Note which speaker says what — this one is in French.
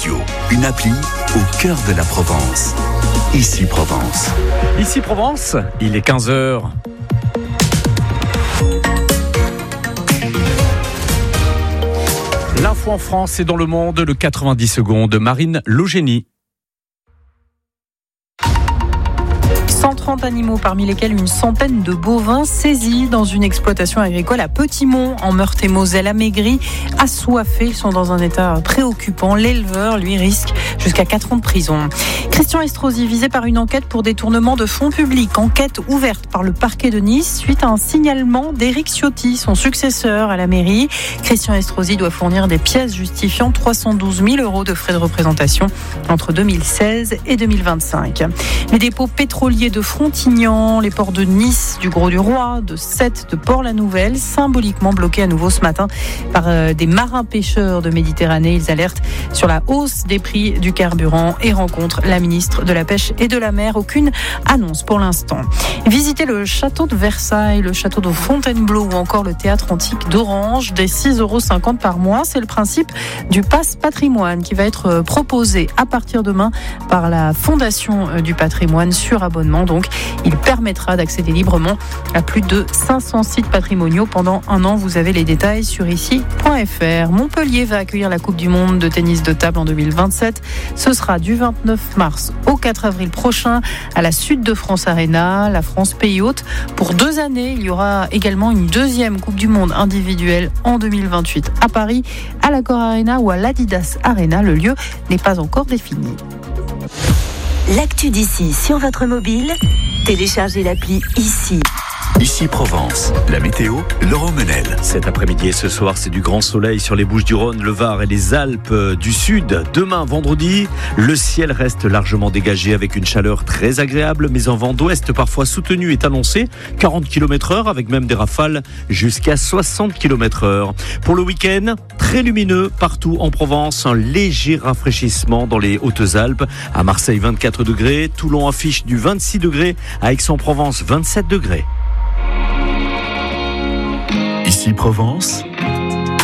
Speaker 1: Une appli au cœur de la Provence. Ici Provence.
Speaker 2: Ici Provence, il est 15h. L'info en France et dans le monde, le 90 secondes. Marine Logénie.
Speaker 3: 130 animaux, parmi lesquels une centaine de bovins saisis dans une exploitation agricole à Petit-Mont, en Meurthe-et-Moselle, amaigris, assoiffés. Ils sont dans un état préoccupant. L'éleveur, lui, risque jusqu'à 4 ans de prison. Christian Estrosi, visé par une enquête pour détournement de fonds publics. Enquête ouverte par le parquet de Nice suite à un signalement d'Éric Ciotti, son successeur à la mairie. Christian Estrosi doit fournir des pièces justifiant 312 000 € de frais de représentation entre 2016 et 2025. Les dépôts pétroliers de Frontignan, les ports de Nice, du Gros-du-Roi, de Sète, de Port-la-Nouvelle, symboliquement bloqués à nouveau ce matin par des marins pêcheurs de Méditerranée. Ils alertent sur la hausse des prix du carburant et rencontrent la ministre de la Pêche et de la Mer. Aucune annonce pour l'instant. Visitez le château de Versailles, le château de Fontainebleau ou encore le théâtre antique d'Orange, des 6,50 € par mois. C'est le principe du Pass Patrimoine qui va être proposé à partir de demain par la Fondation du Patrimoine sur abonnement. Donc, il permettra d'accéder librement à plus de 500 sites patrimoniaux pendant un an. Vous avez les détails sur ici.fr. Montpellier va accueillir la Coupe du Monde de tennis de table en 2027. Ce sera du 29 mars au 4 avril prochain à la Sud de France Arena, la France pays hôte. Pour 2 années, il y aura également une deuxième Coupe du Monde individuelle en 2028 à Paris, à l'Accor Arena ou à l'Adidas Arena. Le lieu n'est pas encore défini.
Speaker 4: L'actu d'ici sur votre mobile, téléchargez l'appli Ici.
Speaker 1: Ici Provence. La météo, Laurent Menel.
Speaker 2: Cet après-midi et ce soir, c'est du grand soleil sur les Bouches-du-Rhône, le Var et les Alpes du Sud. Demain, vendredi, le ciel reste largement dégagé avec une chaleur très agréable, mais un vent d'ouest parfois soutenu est annoncé, 40 km/h avec même des rafales jusqu'à 60 km/h. Pour le week-end, très lumineux partout en Provence, un léger rafraîchissement dans les Hautes-Alpes. À Marseille, 24 degrés, Toulon affiche du 26 degrés, à Aix-en-Provence, 27 degrés.
Speaker 1: Ici Provence,